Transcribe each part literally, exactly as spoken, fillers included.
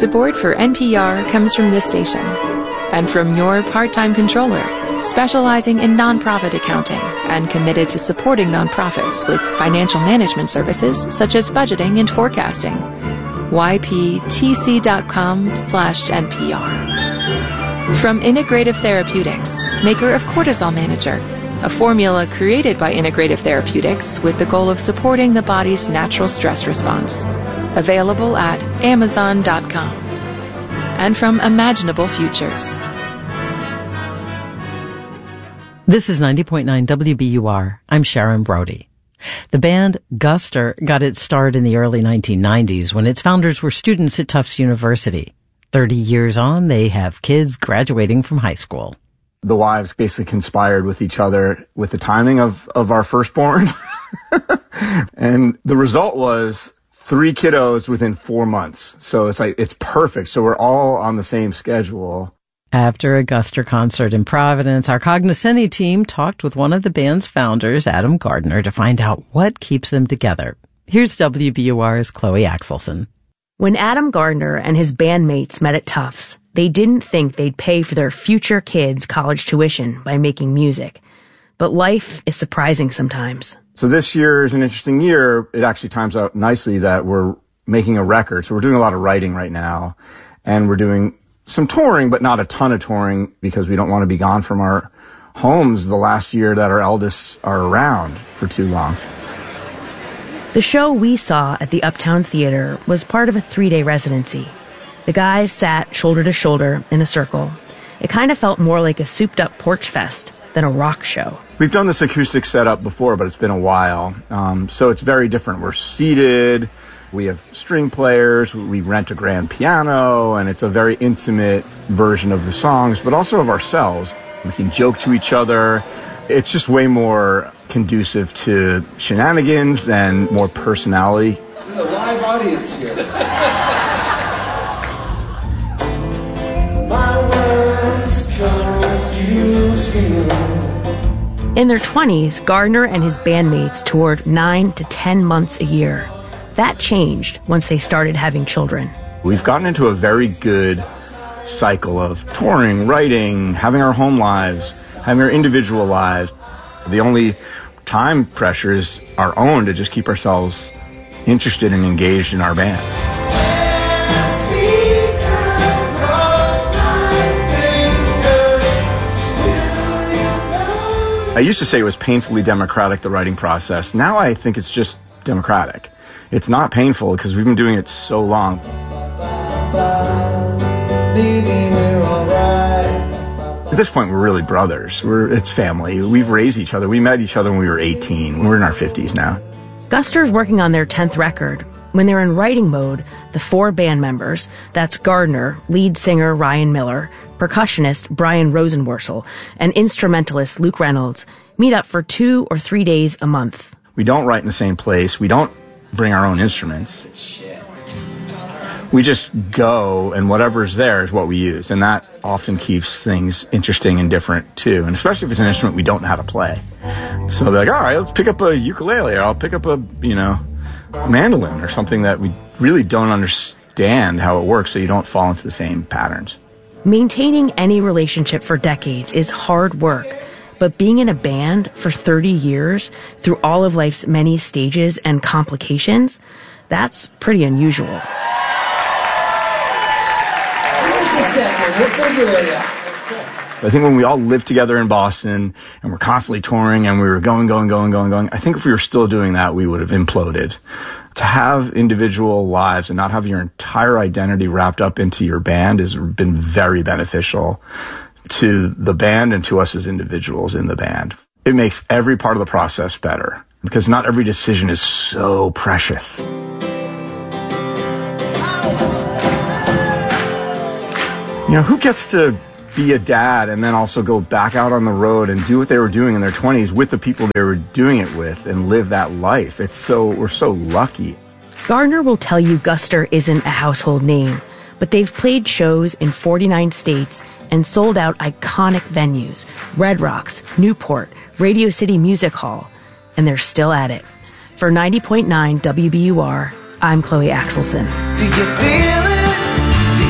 Support for N P R comes from this station and from your part-time controller, specializing in nonprofit accounting and committed to supporting nonprofits with financial management services such as budgeting and forecasting. Y P T C dot com slash N P R. From Integrative Therapeutics, maker of Cortisol Manager, a formula created by Integrative Therapeutics with the goal of supporting the body's natural stress response. Available at Amazon dot com. And from Imaginable Futures. This is ninety point nine W B U R. I'm Sharon Brody. The band Guster got its start in the early nineteen nineties when its founders were students at Tufts University. Thirty years on, they have kids graduating from high school. The wives basically conspired with each other with the timing of, of our firstborn. And the result was three kiddos within four months. So it's like, it's perfect. So we're all on the same schedule. After a Guster concert in Providence, our Cognoscenti team talked with one of the band's founders, Adam Gardner, to find out what keeps them together. Here's W B U R's Chloe Axelson. When Adam Gardner and his bandmates met at Tufts, they didn't think they'd pay for their future kids' college tuition by making music. But life is surprising sometimes. So this year is an interesting year. It actually times out nicely that we're making a record. So we're doing a lot of writing right now. And we're doing some touring, but not a ton of touring because we don't want to be gone from our homes the last year that our eldest are around for too long. The show we saw at the Uptown Theater was part of a three-day residency. The guys sat shoulder to shoulder in a circle. It kind of felt more like a souped-up porch fest than a rock show. We've done this acoustic setup before, but it's been a while. Um, so it's very different. We're seated. We have string players. We rent a grand piano, and it's a very intimate version of the songs, but also of ourselves. We can joke to each other. It's just way more conducive to shenanigans and more personality. There's a live audience here. My words confuse you. In their twenties, Gardner and his bandmates toured nine to ten months a year. That changed once they started having children. We've gotten into a very good cycle of touring, writing, having our home lives, having our individual lives. The only time pressure is our own to just keep ourselves interested and engaged in our band. I used to say it was painfully democratic, the writing process. Now I think it's just democratic. It's not painful because we've been doing it so long. At this point, we're really brothers. We're, it's family. We've raised each other. We met each other when we were eighteen. We're in our fifties now. Guster's working on their tenth record. When they're in writing mode, the four band members, that's Gardner, lead singer Ryan Miller, percussionist Brian Rosenworcel, and instrumentalist Luke Reynolds, meet up for two or three days a month. We don't write in the same place. We don't bring our own instruments. We just go, and whatever's there is what we use. And that often keeps things interesting and different, too. And especially if it's an instrument we don't know how to play. So they're like, all right, let's pick up a ukulele, or I'll pick up a, you know, mandolin, or something that we really don't understand how it works, so you don't fall into the same patterns. Maintaining any relationship for decades is hard work. But being in a band for thirty years, through all of life's many stages and complications, that's pretty unusual. Give us a second, we'll figure it out. I think when we all lived together in Boston, and we're constantly touring, and we were going, going, going, going, going, I think if we were still doing that, we would have imploded. To have individual lives and not have your entire identity wrapped up into your band has been very beneficial to the band and to us as individuals in the band. It makes every part of the process better because not every decision is so precious. You know, who gets to be a dad and then also go back out on the road and do what they were doing in their twenties with the people they were doing it with and live that life? It's so, we're so lucky. Gardner will tell you Guster isn't a household name, but they've played shows in forty-nine states and sold out iconic venues, Red Rocks, Newport, Radio City Music Hall, and they're still at it. For ninety point nine W B U R, I'm Chloe Axelson. Do you feel it? Do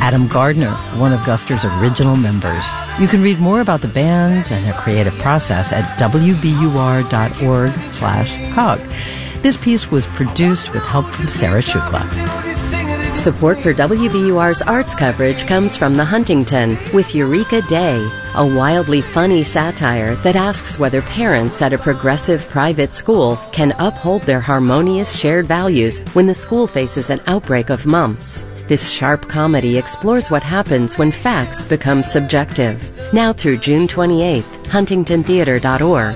Adam Gardner, one of Guster's original members. You can read more about the band and their creative process at w b u r dot org slash cog. This piece was produced with help from Sarah Shukla. Support for W B U R's arts coverage comes from the Huntington with Eureka Day, a wildly funny satire that asks whether parents at a progressive private school can uphold their harmonious shared values when the school faces an outbreak of mumps. This sharp comedy explores what happens when facts become subjective. Now through June twenty-eighth, huntington theater dot org.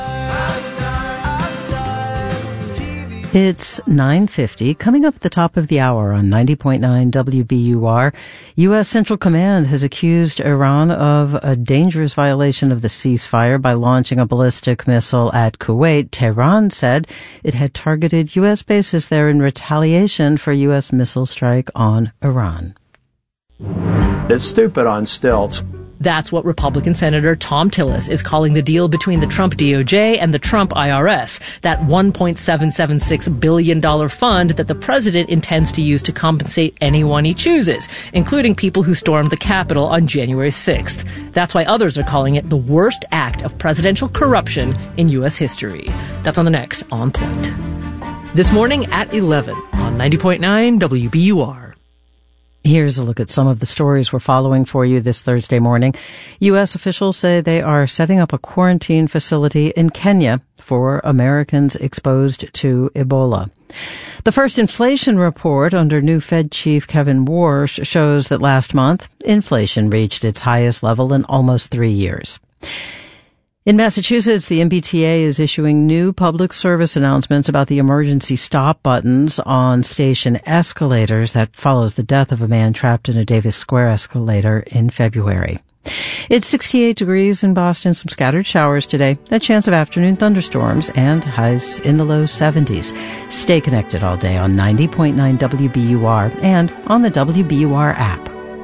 It's nine fifty. Coming up at the top of the hour on ninety point nine W B U R, U S. Central Command has accused Iran of a dangerous violation of the ceasefire by launching a ballistic missile at Kuwait. Tehran said it had targeted U S bases there in retaliation for U S missile strike on Iran. It's stupid on stilts. That's what Republican Senator Thom Tillis is calling the deal between the Trump D O J and the Trump I R S, that one point seven seven six billion dollars fund that the president intends to use to compensate anyone he chooses, including people who stormed the Capitol on January sixth. That's why others are calling it the worst act of presidential corruption in U S history. That's on the next On Point. This morning at eleven on ninety point nine W B U R. Here's a look at some of the stories we're following for you this Thursday morning. U S officials say they are setting up a quarantine facility in Kenya for Americans exposed to Ebola. The first inflation report under new Fed Chief Kevin Warsh shows that last month, inflation reached its highest level in almost three years. In Massachusetts, the M B T A is issuing new public service announcements about the emergency stop buttons on station escalators. That follows the death of a man trapped in a Davis Square escalator in February. It's sixty-eight degrees in Boston, some scattered showers today, a chance of afternoon thunderstorms, and highs in the low seventies. Stay connected all day on ninety point nine W B U R and on the W B U R app.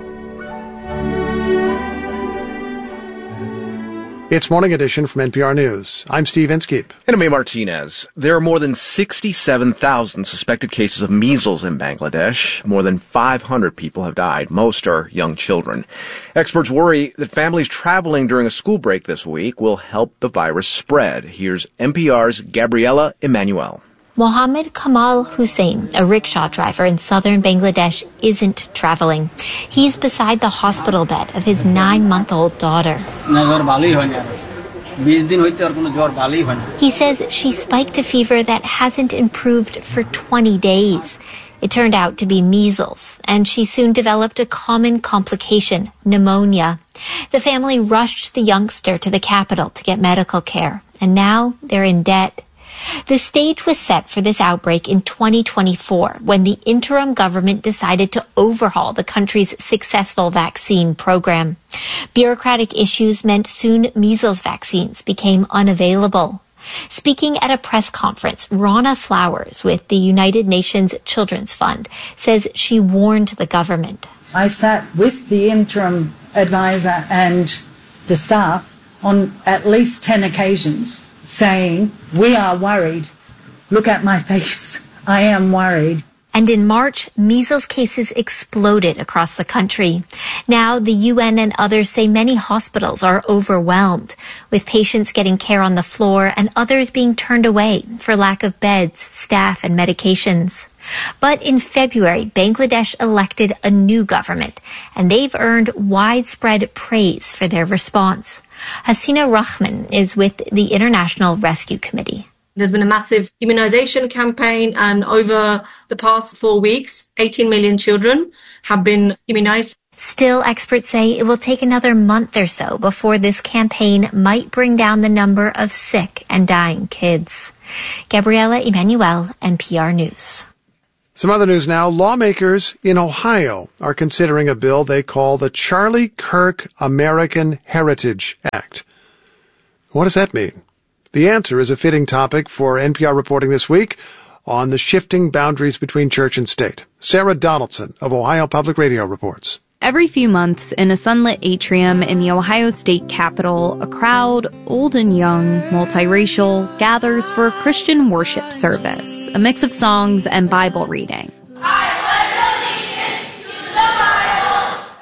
It's Morning Edition from N P R News. I'm Steve Inskeep. And I'm May Martinez. There are more than sixty-seven thousand suspected cases of measles in Bangladesh. More than five hundred people have died. Most are young children. Experts worry that families traveling during a school break this week will help the virus spread. Here's N P R's Gabriela Emanuel. Mohammed Kamal Hussein, a rickshaw driver in southern Bangladesh, isn't traveling. He's beside the hospital bed of his nine-month-old daughter. He says she spiked a fever that hasn't improved for twenty days. It turned out to be measles, and she soon developed a common complication, pneumonia. The family rushed the youngster to the capital to get medical care, and now they're in debt. The stage was set for this outbreak in twenty twenty-four when the interim government decided to overhaul the country's successful vaccine program. Bureaucratic issues meant soon measles vaccines became unavailable. Speaking at a press conference, Rana Flowers with the United Nations Children's Fund says she warned the government. I sat with the interim advisor and the staff on at least ten occasions saying, we are worried. Look at my face. I am worried. And in March, measles cases exploded across the country. Now, the U N and others say many hospitals are overwhelmed, with patients getting care on the floor and others being turned away for lack of beds, staff, and medications. But in February, Bangladesh elected a new government, and they've earned widespread praise for their response. Hasina Rahman is with the International Rescue Committee. There's been a massive immunization campaign, and over the past four weeks, eighteen million children have been immunized. Still, experts say it will take another month or so before this campaign might bring down the number of sick and dying kids. Gabriela Emanuel, N P R News. Some other news now. Lawmakers in Ohio are considering a bill they call the Charlie Kirk American Heritage Act. What does that mean? The answer is a fitting topic for N P R reporting this week on the shifting boundaries between church and state. Sarah Donaldson of Ohio Public Radio reports. Every few months, in a sunlit atrium in the Ohio State Capitol, a crowd, old and young, multiracial, gathers for a Christian worship service, a mix of songs and Bible reading. I pledge allegiance to the Bible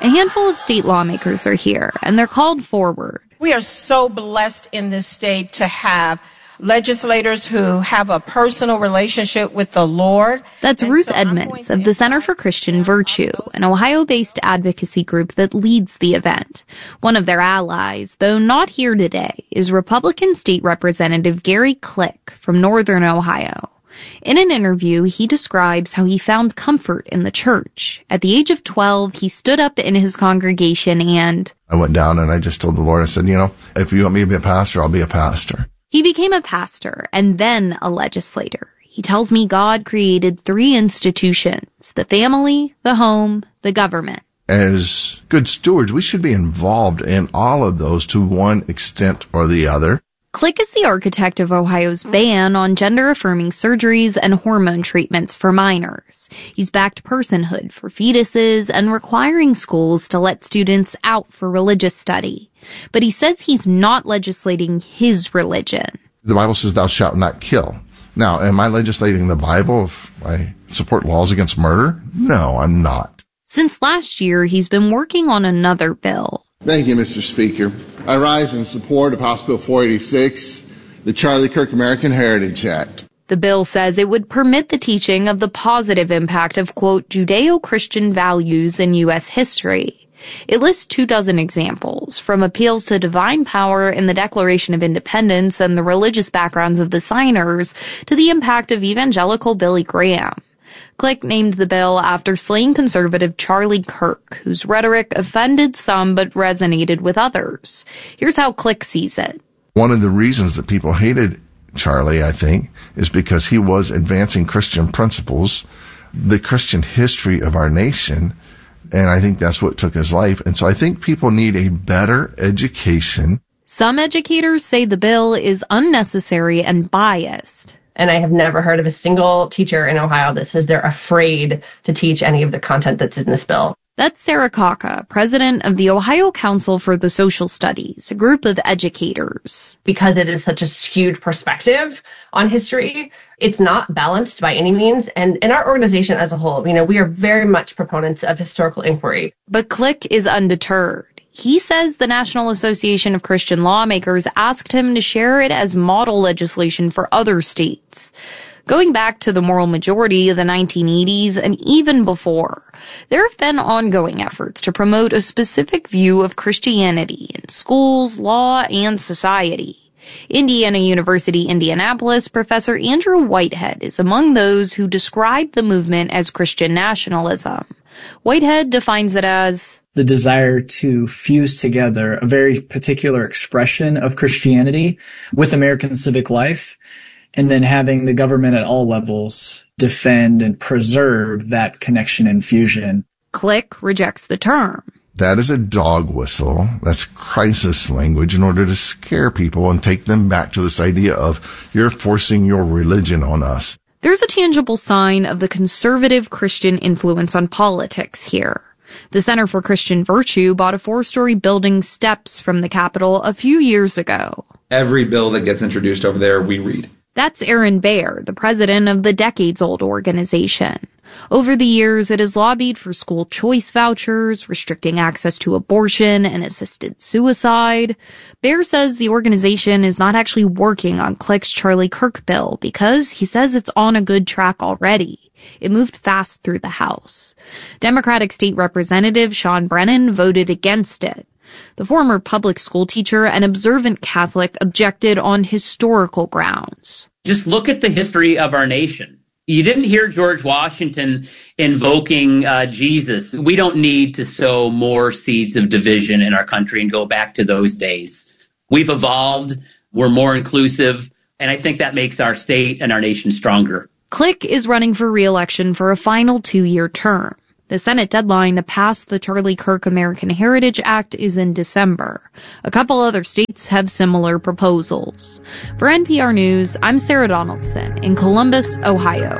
A handful of state lawmakers are here, and they're called forward. We are so blessed in this state to have legislators who have a personal relationship with the Lord. That's Ruth Edmonds of the Center for Christian Virtue, an Ohio-based advocacy group that leads the event. One of their allies, though not here today, is Republican State Representative Gary Click from Northern Ohio. In an interview, he describes how he found comfort in the church. At the age of twelve, he stood up in his congregation and... I went down and I just told the Lord, I said, you know, if you want me to be a pastor, I'll be a pastor. He became a pastor and then a legislator. He tells me God created three institutions: the family, the home, the government. As good stewards, we should be involved in all of those to one extent or the other. Click is the architect of Ohio's ban on gender-affirming surgeries and hormone treatments for minors. He's backed personhood for fetuses and requiring schools to let students out for religious study. But he says he's not legislating his religion. The Bible says thou shalt not kill. Now, am I legislating the Bible if I support laws against murder? No, I'm not. Since last year, he's been working on another bill. Thank you, Mister Speaker. I rise in support of House Bill four eighty-six, the Charlie Kirk American Heritage Act. The bill says it would permit the teaching of the positive impact of, quote, Judeo-Christian values in U S history. It lists two dozen examples, from appeals to divine power in the Declaration of Independence and the religious backgrounds of the signers to the impact of evangelical Billy Graham. Click named the bill after slain conservative Charlie Kirk, whose rhetoric offended some but resonated with others. Here's how Click sees it. One of the reasons that people hated Charlie, I think, is because he was advancing Christian principles, the Christian history of our nation, and I think that's what took his life. And so I think people need a better education. Some educators say the bill is unnecessary and biased. And I have never heard of a single teacher in Ohio that says they're afraid to teach any of the content that's in this bill. That's Sarah Kaka, president of the Ohio Council for the Social Studies, a group of educators. Because it is such a skewed perspective on history, it's not balanced by any means. And in our organization as a whole, you know, we are very much proponents of historical inquiry. But Click is undeterred. He says the National Association of Christian Lawmakers asked him to share it as model legislation for other states. Going back to the moral majority of the nineteen eighties and even before, there have been ongoing efforts to promote a specific view of Christianity in schools, law, and society. Indiana University, Indianapolis professor Andrew Whitehead is among those who describe the movement as Christian nationalism. Whitehead defines it as the desire to fuse together a very particular expression of Christianity with American civic life, and then having the government at all levels defend and preserve that connection and fusion. Click rejects the term. That is a dog whistle. That's crisis language in order to scare people and take them back to this idea of you're forcing your religion on us. There's a tangible sign of the conservative Christian influence on politics here. The Center for Christian Virtue bought a four-story building steps from the Capitol a few years ago. Every bill that gets introduced over there, we read. That's Aaron Baer, the president of the decades-old organization. Over the years, it has lobbied for school choice vouchers, restricting access to abortion and assisted suicide. Baer says the organization is not actually working on Click's Charlie Kirk bill because he says it's on a good track already. It moved fast through the House. Democratic State Representative Sean Brennan voted against it. The former public school teacher and observant Catholic objected on historical grounds. Just look at the history of our nation. You didn't hear George Washington invoking uh, Jesus. We don't need to sow more seeds of division in our country and go back to those days. We've evolved. We're more inclusive. And I think that makes our state and our nation stronger. Click is running for re-election for a final two-year term. The Senate deadline to pass the Charlie Kirk American Heritage Act is in December. A couple other states have similar proposals. For N P R News, I'm Sarah Donaldson in Columbus, Ohio.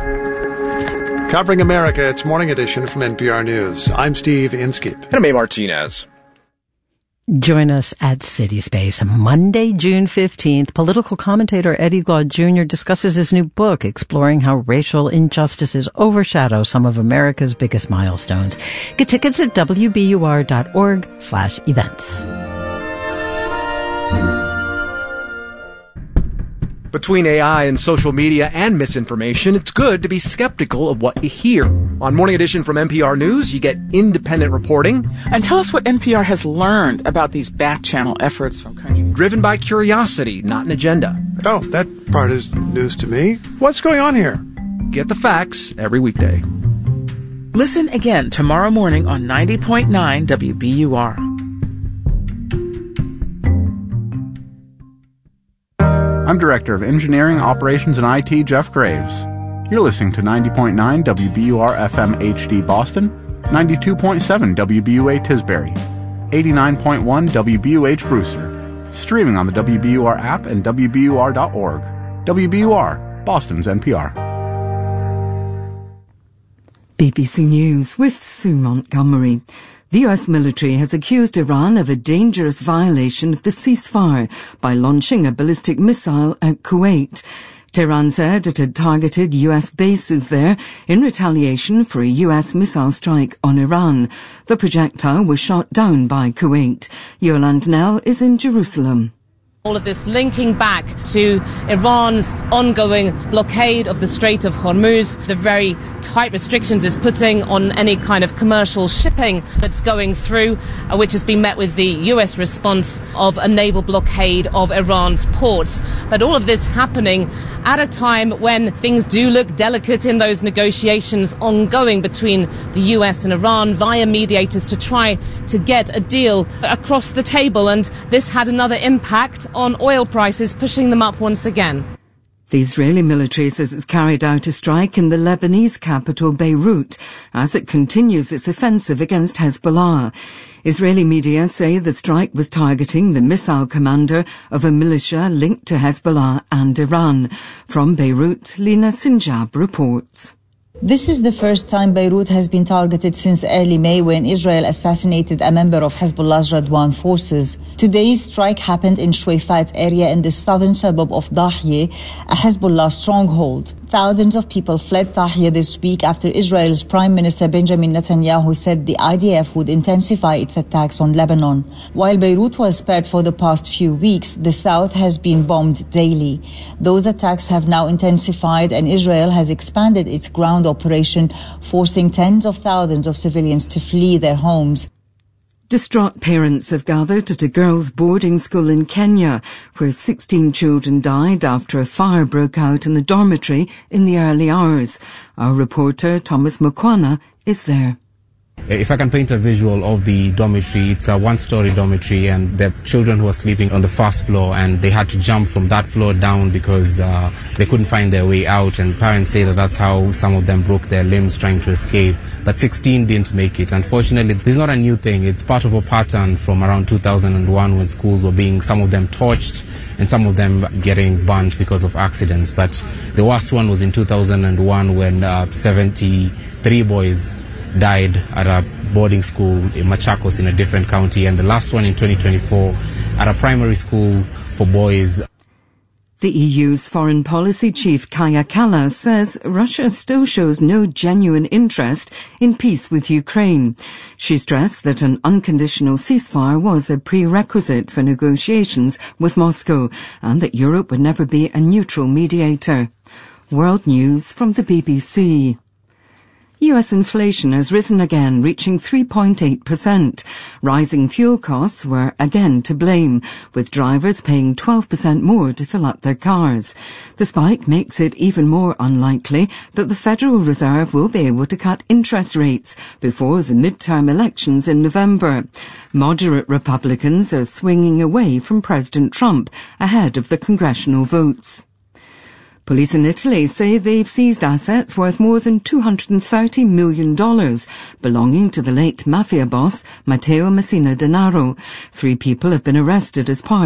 Covering America, it's Morning Edition from N P R News. I'm Steve Inskeep. And I'm A. Martinez. Join us at CitySpace Monday, June fifteenth. Political commentator Eddie Glaude Junior discusses his new book, exploring how racial injustices overshadow some of America's biggest milestones. Get tickets at W B U R dot org slash events. Between A I and social media and misinformation, it's good to be skeptical of what you hear. On Morning Edition from N P R News, you get independent reporting. And tell us what N P R has learned about these back-channel efforts from countries. Driven by curiosity, not an agenda. Oh, that part is news to me. What's going on here? Get the facts every weekday. Listen again tomorrow morning on ninety point nine W B U R. I'm Director of Engineering, Operations, and I T, Jeff Graves. You're listening to ninety point nine W B U R F M H D Boston, ninety-two point seven W B U A Tisbury, eighty-nine point one W B U H Brewster, streaming on the W B U R app and W B U R dot org. W B U R, Boston's N P R. B B C News with Sue Montgomery. The U S military has accused Iran of a dangerous violation of the ceasefire by launching a ballistic missile at Kuwait. Tehran said it had targeted U S bases there in retaliation for a U S missile strike on Iran. The projectile was shot down by Kuwait. Yolande Knell is in Jerusalem. All of this linking back to Iran's ongoing blockade of the Strait of Hormuz, the very tight restrictions it's putting on any kind of commercial shipping that's going through, uh, which has been met with the U S response of a naval blockade of Iran's ports. But all of this happening at a time when things do look delicate in those negotiations ongoing between the U S and Iran via mediators to try to get a deal across the table. And this had another impact on oil prices, pushing them up once again. The Israeli military says it's carried out a strike in the Lebanese capital Beirut as it continues its offensive against Hezbollah. Israeli media say the strike was targeting the missile commander of a militia linked to Hezbollah and Iran. From Beirut, Lina Sinjab reports. This is the first time Beirut has been targeted since early May, when Israel assassinated a member of Hezbollah's Radwan forces. Today's strike happened in Shweifat area in the southern suburb of Dahye, a Hezbollah stronghold. Thousands of people fled Dahye this week after Israel's Prime Minister Benjamin Netanyahu said the I D F would intensify its attacks on Lebanon. While Beirut was spared for the past few weeks, the south has been bombed daily. Those attacks have now intensified, and Israel has expanded its ground operation, forcing tens of thousands of civilians to flee their homes. Distraught parents have gathered at a girls' boarding school in Kenya, where sixteen children died after a fire broke out in a dormitory in the early hours. Our reporter, Thomas Mukwana, is there. If I can paint a visual of the dormitory, it's a one-story dormitory, and the children were sleeping on the first floor, and they had to jump from that floor down because uh, they couldn't find their way out, and parents say that that's how some of them broke their limbs trying to escape. But sixteen didn't make it. Unfortunately, this is not a new thing. It's part of a pattern from around two thousand one, when schools were being, some of them torched and some of them getting burnt because of accidents. But the worst one was in two thousand one, when uh, seventy-three boys died at a boarding school in Machakos in a different county, and the last one in twenty twenty-four at a primary school for boys. The E U's foreign policy chief Kaja Kallas says Russia still shows no genuine interest in peace with Ukraine. She stressed that an unconditional ceasefire was a prerequisite for negotiations with Moscow, and that Europe would never be a neutral mediator. World News from the B B C. U S inflation has risen again, reaching three point eight percent. Rising fuel costs were again to blame, with drivers paying twelve percent more to fill up their cars. The spike makes it even more unlikely that the Federal Reserve will be able to cut interest rates before the midterm elections in November. Moderate Republicans are swinging away from President Trump ahead of the congressional votes. Police in Italy say they've seized assets worth more than two hundred thirty million dollars belonging to the late mafia boss Matteo Messina Denaro. Three people have been arrested as part